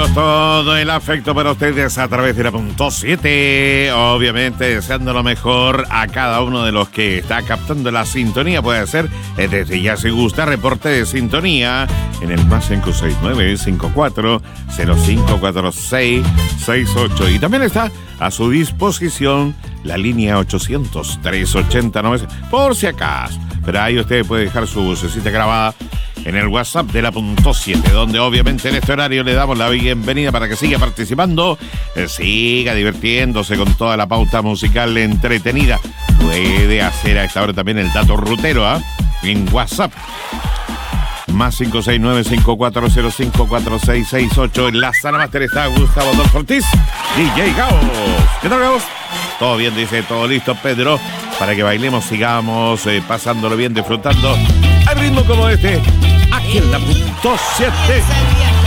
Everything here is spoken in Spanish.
amigos, todo el afecto para ustedes a través de la punto 7. Obviamente deseando lo mejor a cada uno de los que está captando la sintonía. Puede ser desde ya si gusta reporte de sintonía en el más 569-54054668. Y también está a su disposición la línea 800-380-900 por si acaso. Pero ahí usted puede dejar su vocecita grabada en el WhatsApp de la punto 7, donde obviamente en este horario le damos la bienvenida para que siga participando, siga divirtiéndose con toda la pauta musical entretenida. Puede hacer a esta hora también el dato rutero, en WhatsApp. Más 569-5405-4668. En la sala máster está Gustavo Adolfo Ortiz, DJ Gauss. ¿Qué tal, Gauss? Todo bien, dice, todo listo, Pedro, para que bailemos, sigamos pasándolo bien, disfrutando al ritmo como este, aquí en la punto 7.